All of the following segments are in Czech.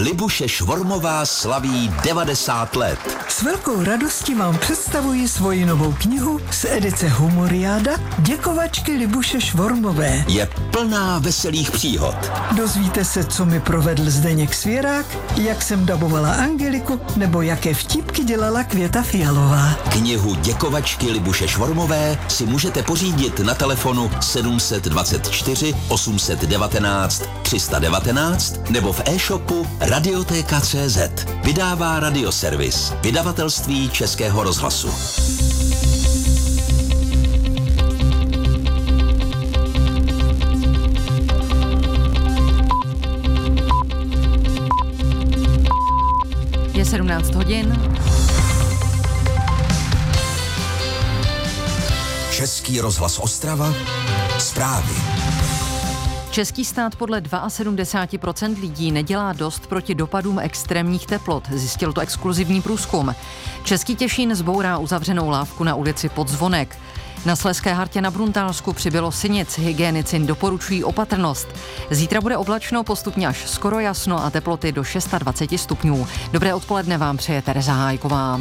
Libuše Švormová slaví 90 let. S velkou radostí vám představuji svoji novou knihu z edice Humoriáda Děkovačky Libuše Švormové. Je plná veselých příhod. Dozvíte se, co mi provedl Zdeněk Svěrák, jak jsem dabovala Angeliku, nebo jaké vtípky dělala Květa Fialová. Knihu Děkovačky Libuše Švormové si můžete pořídit na telefonu 724 819 319 nebo v e-shopu Radiotéka.cz. Vydává Radioservis, vydavatelství Českého rozhlasu. Je 17 hodin. Český rozhlas Ostrava. Zprávy. Český stát podle 72% lidí nedělá dost proti dopadům extrémních teplot, zjistil to exkluzivní průzkum. Český Těšín zbourá uzavřenou lávku na ulici Podzvonek. Na Slezské Hartě na Bruntálsku přibylo sinic, hygienici doporučují opatrnost. Zítra bude oblačno, postupně až skoro jasno a teploty do 26 stupňů. Dobré odpoledne vám přeje Tereza Hájková.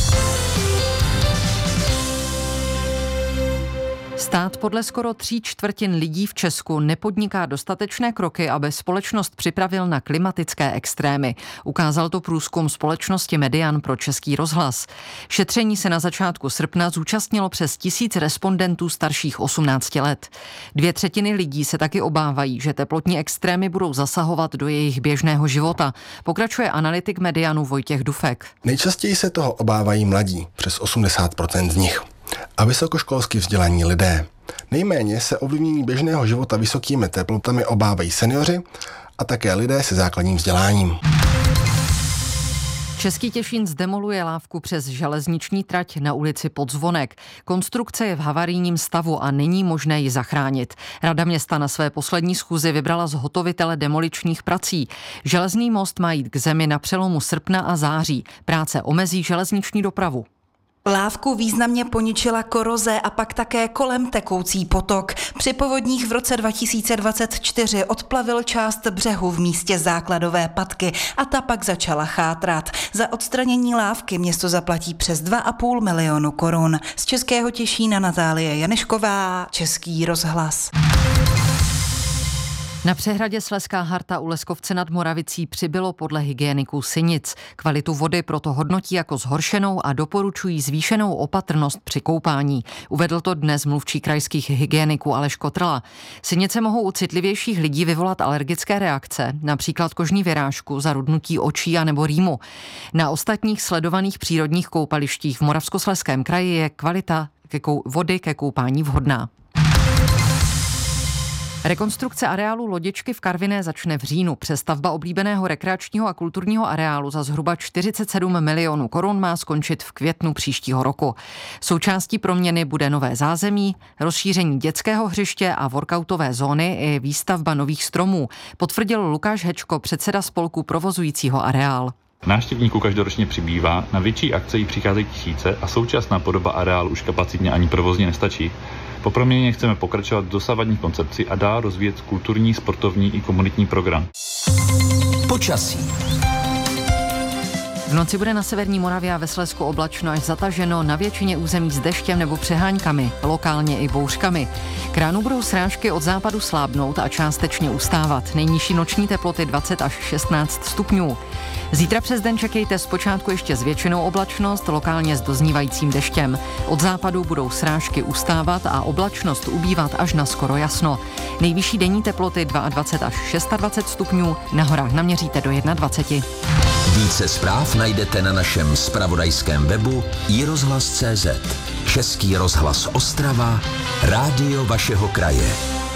Stát podle skoro 3/4 lidí v Česku nepodniká dostatečné kroky, aby společnost připravil na klimatické extrémy. Ukázal to průzkum společnosti Median pro Český rozhlas. Šetření se na začátku srpna zúčastnilo přes 1000 respondentů starších 18 let. 2/3 lidí se taky obávají, že teplotní extrémy budou zasahovat do jejich běžného života. Pokračuje analytik Medianu Vojtěch Dufek. Nejčastěji se toho obávají mladí, přes 80% z nich. A vysokoškolsky vzdělaní lidé. Nejméně se ovlivnění běžného života vysokými teplotami obávají seniori a také lidé se základním vzděláním. Český Těšín zdemoluje lávku přes železniční trať na ulici Podzvonek. Konstrukce je v havarijním stavu a není možné ji zachránit. Rada města na své poslední schůzi vybrala zhotovitele demoličních prací. Železný most má jít k zemi na přelomu srpna a září. Práce omezí železniční dopravu. Lávku významně poničila koroze a pak také kolem tekoucí potok. Při povodních v roce 2024 odplavil část břehu v místě základové patky a ta pak začala chátrat. Za odstranění lávky město zaplatí přes 2,5 milionu korun. Z Českého Těšína Natálie Janešková, Český rozhlas. Na přehradě Slezská Harta u Leskovce nad Moravicí přibylo podle hygieniků sinic. Kvalitu vody proto hodnotí jako zhoršenou a doporučují zvýšenou opatrnost při koupání. Uvedl to dnes mluvčí krajských hygieniků Aleš Kotrla. Sinice mohou u citlivějších lidí vyvolat alergické reakce, například kožní vyrážku, zarudnutí očí a nebo rýmu. Na ostatních sledovaných přírodních koupalištích v Moravskoslezském kraji je kvalita vody ke koupání vhodná. Rekonstrukce areálu Lodičky v Karviné začne v říjnu. Přestavba oblíbeného rekreačního a kulturního areálu za zhruba 47 milionů korun má skončit v květnu příštího roku. Součástí proměny bude nové zázemí, rozšíření dětského hřiště a workoutové zóny i výstavba nových stromů, potvrdil Lukáš Hečko, předseda spolku provozujícího areál. Návštěvníků každoročně přibývá, na větší akce jí přicházejí tisíce a současná podoba areálu už kapacitně ani provozně nestačí. Po proměně chceme pokračovat v dosavadní koncepci a dál rozvíjet kulturní, sportovní i komunitní program. Počasí. V noci bude na severní Moravě a ve Slezsku oblačno až zataženo, na většině území s deštěm nebo přeháňkami, lokálně i bouřkami. K ránu budou srážky od západu slábnout a částečně ustávat. Nejnižší noční teploty 20 až 16 stupňů. Zítra přes den čekejte zpočátku ještě zvětšenou oblačnost, lokálně s doznívajícím deštěm. Od západu budou srážky ustávat a oblačnost ubývat až na skoro jasno. Nejvyšší denní teploty 22 až 26 stupňů, na horách naměříte do 21. Více zpráv najdete na našem zpravodajském webu iRozhlas.cz. Český rozhlas Ostrava, rádio vašeho kraje.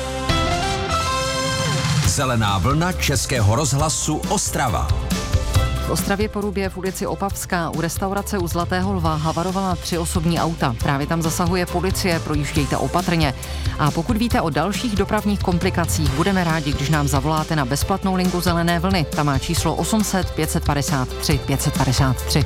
Zelená vlna Českého rozhlasu Ostrava. V Ostravě Porubě v ulici Opavská u restaurace u Zlatého lva havarovala 3 osobní auta. Právě tam zasahuje policie, projíždějte opatrně. A pokud víte o dalších dopravních komplikacích, budeme rádi, když nám zavoláte na bezplatnou linku Zelené vlny. Ta má číslo 800 553 553.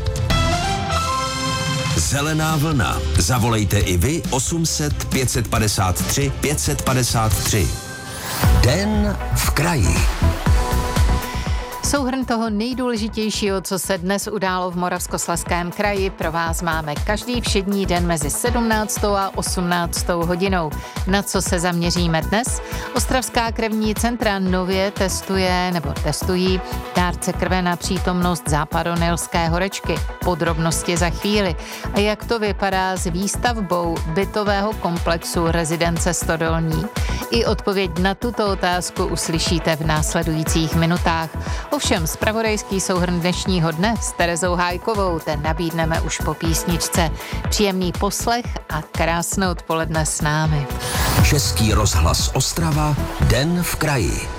Zelená vlna. Zavolejte i vy 800 553 553. Den v kraji. Souhrn toho nejdůležitějšího, co se dnes událo v Moravskoslezském kraji, pro vás máme každý všední den mezi 17. a 18. hodinou. Na co se zaměříme dnes? Ostravská krevní centra nově testují dárce krve na přítomnost západonilské horečky. Podrobnosti za chvíli. A jak to vypadá s výstavbou bytového komplexu rezidence Stodolní? I odpověď na tuto otázku uslyšíte v následujících minutách. Ovšem zpravodajský souhrn dnešního dne s Terezou Hájkovou ten nabídneme už po písničce. Příjemný poslech a krásné odpoledne s námi. Český rozhlas Ostrava, Den v kraji.